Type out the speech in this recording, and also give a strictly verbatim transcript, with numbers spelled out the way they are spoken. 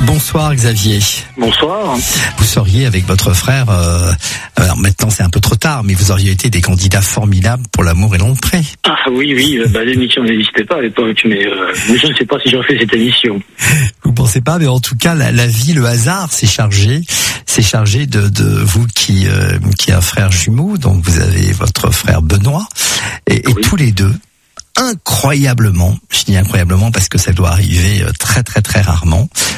Bonsoir Xavier. Bonsoir. Vous seriez avec votre frère, euh, alors maintenant c'est un peu trop tard, mais vous auriez été des candidats formidables pour l'amour et l'on près. Ah oui, oui, euh, bah, l'émission n'existait pas à l'époque, mais euh, je ne sais pas si j'aurais fait cette émission. Vous pensez pas, mais en tout cas la, la vie, le hasard s'est chargé, s'est chargé de, de vous qui euh, qui a un frère jumeau, donc vous avez votre frère Benoît, et, et oui. tous les deux. Incroyablement, je dis incroyablement parce que ça doit arriver très très très rarement,